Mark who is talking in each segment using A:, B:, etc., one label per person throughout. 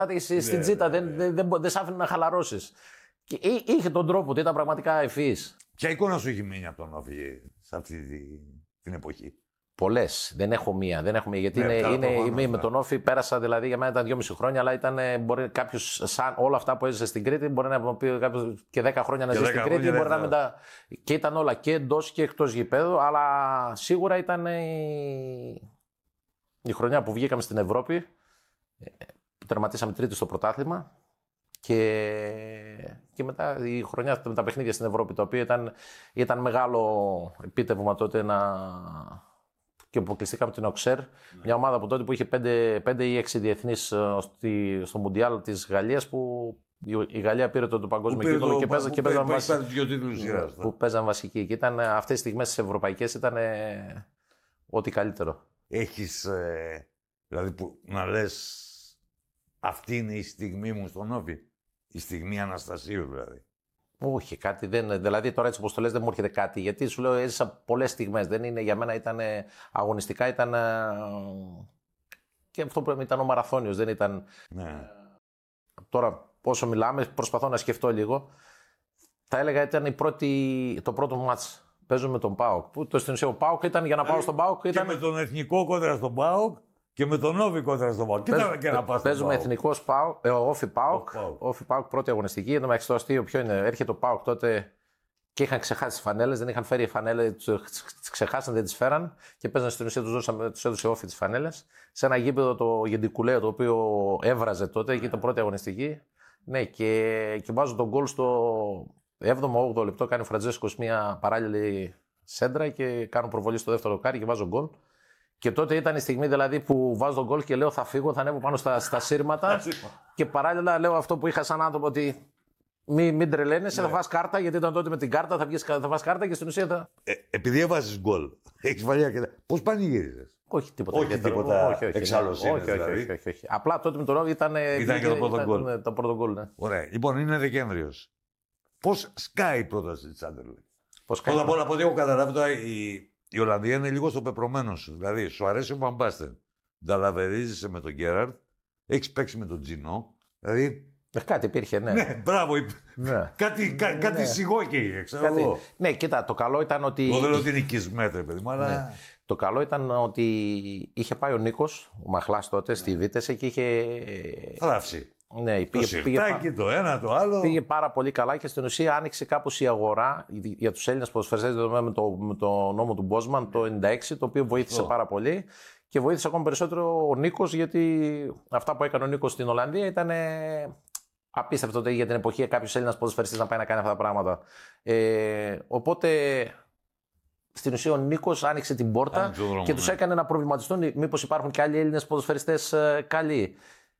A: Στην Τζίτα δεν σ' άφηνε να χαλαρώσεις. Και είχε τον τρόπο του, ήταν πραγματικά ευφυής.
B: Ποια εικόνα σου έχει μείνει από τον Όφη σε αυτή την εποχή?
A: Πολλές. Δεν έχω μία. Γιατί με τον Όφη πέρασα, δηλαδή για μένα ήταν 2,5 χρόνια, αλλά ήταν μπορεί κάποιος σαν όλα αυτά που έζησε στην Κρήτη, μπορεί να μου πει κάποιος και 10 χρόνια να ζει στην Κρήτη, μπορεί να μετά. Και ήταν όλα και εντός και εκτός γηπέδου, αλλά σίγουρα ήταν η χρονιά που βγήκαμε στην Ευρώπη, που τερματίσαμε τρίτη στο πρωτάθλημα. Και μετά η χρονιά με τα παιχνίδια στην Ευρώπη, το οποίο ήταν μεγάλο επίτευγμα τότε και αποκλειστήκαμε την Οξέρ, μια ομάδα από τότε που είχε 5 ή 6 διεθνείς στο Μουντιάλ της Γαλλίας, που η Γαλλία πήρε το παγκόσμιο κύπελλο και παίζαν βασικοί. Και ήταν αυτές τις στιγμές τις ευρωπαϊκές ήταν ό,τι καλύτερο.
B: Έχεις, δηλαδή που να λες, αυτή είναι η στιγμή μου στον Όφη, η στιγμή Αναστασίου δηλαδή?
A: Όχι, κάτι δεν. Δηλαδή τώρα έτσι όπως το λες δεν μου έρχεται κάτι. Γιατί σου λέω έζησα πολλές στιγμές. Δεν είναι, για μένα ήταν αγωνιστικά, ήταν. Και αυτό που ήταν ο μαραθώνιος, δεν ήταν.
B: Ναι.
A: Τώρα, όσο μιλάμε, προσπαθώ να σκεφτώ λίγο. Θα έλεγα ήταν το πρώτο μάτς. Παίζω με τον ΠΑΟΚ. Που στην ουσία ο ΠΑΟΚ ήταν για να πάω στον ΠΑΟΚ.
B: Και με τον εθνικό κόντρα στον ΠΑΟΚ. Και με τον Όφη κόντρα στον ΠΑΟΚ.
A: Παίζουμε εθνικός ΠΑΟΚ, Όφη ΠΑΟΚ, πρώτη αγωνιστική. Εν τω μεταξύ το αστείο ποιο είναι? Έρχεται ο ΠΑΟΚ τότε και είχαν ξεχάσει τις φανέλες, δεν είχαν φέρει φανέλες, τις ξεχάσαν, δεν τις φέραν και παίζανε στην ουσία, τους έδωσε Όφη τις φανέλες. Σε ένα γήπεδο το Γεντικουλέο, το οποίο έβραζε τότε και ήταν πρώτη αγωνιστική. Ναι, και βάζω τον γκολ στο 7ο-8ο λεπτό. Κάνει ο Φραντζέσκος μια παράλληλη σέντρα και κάνω προβολή στο δεύτερο δοκάρι και βάζω γκολ. Και τότε ήταν η στιγμή δηλαδή που βάζω τον γκολ και λέω θα φύγω, θα ανέβω πάνω στα σύρματα και παράλληλα λέω αυτό που είχα σαν άνθρωπο, ότι μην τρελαίνεσαι, θα φας κάρτα, γιατί ήταν τότε με την κάρτα, θα φας κάρτα και στην ουσία θα.
B: Επειδή έβαζες γκολ, έχεις βάλει αρκετά. Πώς πανηγύριζες?
A: Όχι τίποτα.
B: Όχι τίποτα εξάλλωσης δηλαδή.
A: Όχι. Απλά τότε με τον Όφη ήταν
B: και
A: το πρώτο γκολ. Ναι.
B: Ωραία. Λοιπόν, είναι Δεκέμβριος. Πώς σκάει η πρόταση της Άντερλεχτ?
A: Πρώτα
B: απ' όλα, από ό,τι έχω καταλάβει τώρα, η Ολλανδία είναι λίγο στο πεπρωμένο σου. Δηλαδή, σου αρέσει ο Βαν Μπάστεν. Νταλαβερίζεσαι με τον Γκέραρντ. Έχεις παίξει με τον Τζινό. Δηλαδή.
A: Κάτι υπήρχε, ναι.
B: Ναι, μπράβο. Ναι. Κάτι σιγόκι, ξέρω εγώ.
A: Ναι, κοίτα, το καλό ήταν ότι.
B: Εγώ δεν λέω ότι είναι οικισμέτρε, παιδί μου, αλλά.
A: Ναι. Το καλό ήταν ότι είχε πάει ο Νίκος, ο Μαχλάς τότε, στη Βίτεσε και είχε.
B: Θράψει.
A: Ναι,
B: το σιρτάκι, το ένα, το άλλο.
A: Πήγε πάρα πολύ καλά και στην ουσία άνοιξε κάπως η αγορά για τους Έλληνες ποδοσφαιριστές με το νόμο του Μπόσμαν το 1996, το οποίο βοήθησε πάρα πολύ και βοήθησε ακόμα περισσότερο ο Νίκος, γιατί αυτά που έκανε ο Νίκος στην Ολλανδία ήταν απίστευτο για την εποχή κάποιος Έλληνας ποδοσφαιριστής να πάει να κάνει αυτά τα πράγματα. Οπότε στην ουσία ο Νίκος άνοιξε την πόρτα και τους έκανε να προβληματιστούν μήπως υπάρχουν και άλλοι Έλληνες ποδοσφαιριστές καλοί.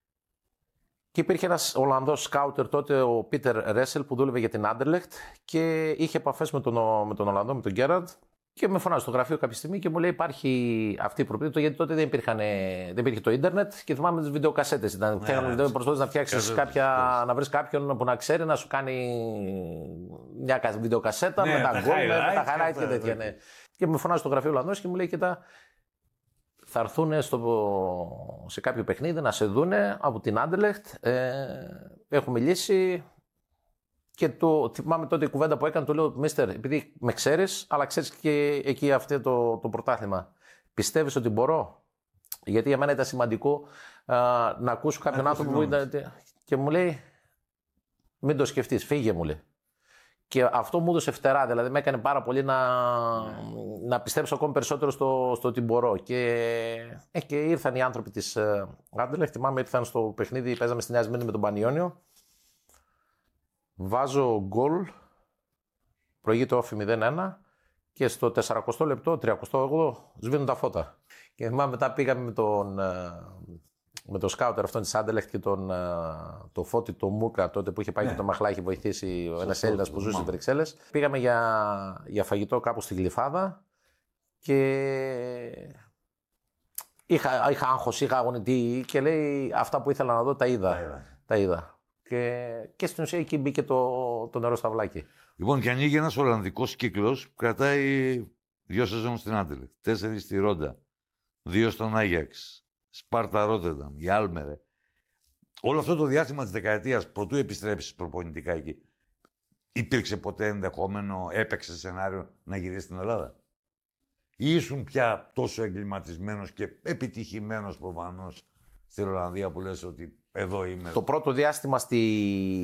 A: Και υπήρχε ένας Ολλανδός σκάουτερ τότε, ο Πίτερ Ρέσελ, που δούλευε για την Άντερλεχτ και είχε επαφές με τον Ολλανδό, με τον Γκέραρντ. Και με φωνάζει στο γραφείο κάποια στιγμή και μου λέει: υπάρχει αυτή η προοπτική, γιατί τότε δεν υπήρχε το ίντερνετ και θυμάμαι τις βιντεοκασέτες. Προσπαθείς να φτιάξεις να βρεις κάποιον που να ξέρει να σου κάνει μια βιντεοκασέτα με τα γκολ, με τα highlight και τέτοια. Ναι. Και με φωνάζει στο γραφείο ο Ολλανδός και μου λέει: κοίτα, θα έρθουν σε κάποιο παιχνίδι να σε δούνε από την Άντερλεχτ. Έχω μιλήσει. Και θυμάμαι τότε η κουβέντα που έκανε, του λέω: Μίστερ, επειδή με ξέρεις, αλλά ξέρεις και εκεί αυτό το πρωτάθλημα, πιστεύεις ότι μπορώ? Γιατί για μένα ήταν σημαντικό να ακούσω κάποιον άνθρωπο που ήταν. Και μου λέει: μην το σκεφτείς, φύγε, μου λέει. Και αυτό μου έδωσε φτερά, δηλαδή με έκανε πάρα πολύ να πιστέψω ακόμη περισσότερο στο ότι μπορώ. Και ήρθαν οι άνθρωποι της Άντερλεχτ, θυμάμαι, ήρθαν στο παιχνίδι, παίζαμε στη Νέα Σμύρνη με τον Πανιόνιο. Βάζω γκολ, προηγείται Όφη 0-1 και στο 40 λεπτό, 38 σβήνουν τα φώτα. Και θυμάμαι μετά πήγαμε με τον σκάουτερ αυτόν της Άντερλεχτ και το Φώτη, το Μούκα τότε που είχε πάει και το Μαχλά, είχε βοηθήσει ένας Έλληνας που ζούσε στις Βρυξέλλες. Πήγαμε για φαγητό κάπου στη Γλυφάδα και είχα άγχος, είχα αγωνιτή και λέει αυτά που ήθελα να δω τα είδα. Και στην ουσία εκεί μπήκε το νερό στα βλάκι.
B: Λοιπόν, και ανοίγει ένας Ολλανδικός κύκλος που κρατάει 2 σεζόν στην Άντερλεχτ, 4 στη Ρόντα, 2 στον Άγιαξ, Σπάρτα Ρότερνταμ, η Άλμερε. όλο αυτό το διάστημα της δεκαετίας, πρωτού επιστρέψεις προπονητικά εκεί, υπήρξε ποτέ ενδεχόμενο, έπαιξε σενάριο να γυρίσεις στην Ελλάδα? Ή ήσουν πια τόσο εγκληματισμένος και επιτυχημένος προφανώς στην Ολλανδία που λες ότι εδώ είμαι?
A: Το πρώτο διάστημα